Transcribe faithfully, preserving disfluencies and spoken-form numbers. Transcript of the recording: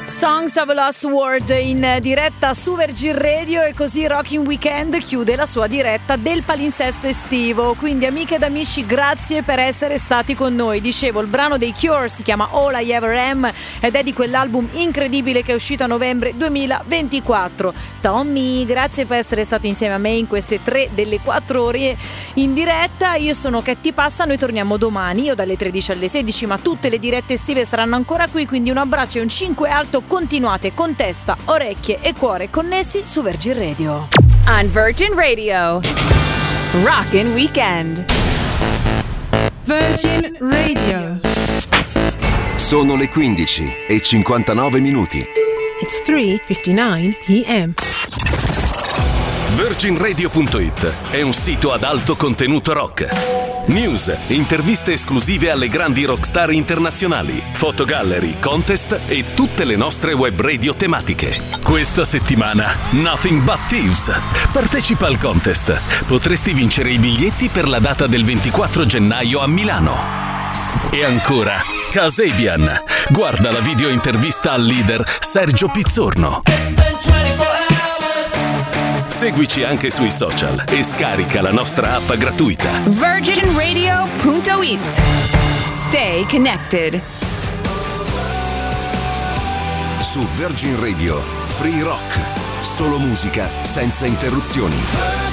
Songs of a Lost World in diretta su Virgin Radio, e così Rocking Weekend chiude la sua diretta del palinsesto estivo. Quindi amiche ed amici, grazie per essere stati con noi. Dicevo, il brano dei Cure si chiama All I Ever Am ed è di quell'album incredibile che è uscito a novembre duemilaventiquattro. Tommy, grazie per essere stato insieme a me in queste tre delle quattro ore in diretta. Io sono Chetti Passa, noi torniamo domani, io dalle tredici alle sedici, ma tutte le dirette estive saranno ancora qui, quindi un abbraccio e un cinque alto. Continuate con testa, orecchie e cuore connessi su Virgin Radio. On Virgin Radio, Rockin' Weekend. Virgin Radio. Sono le quindici e cinquantanove minuti. It's three fifty-nine p.m. Virgin Radio punto it è un sito ad alto contenuto rock. News, interviste esclusive alle grandi rockstar internazionali, fotogallery, contest e tutte le nostre web radio tematiche. Questa settimana Nothing But Thieves. Partecipa al contest. Potresti vincere i biglietti per la data del ventiquattro gennaio a Milano. E ancora Kasabian. Guarda la video intervista al leader Sergio Pizzorno. Seguici anche sui social e scarica la nostra app gratuita. Virgin Radio punto it. Stay connected. Su Virgin Radio, Free Rock. Solo musica senza interruzioni.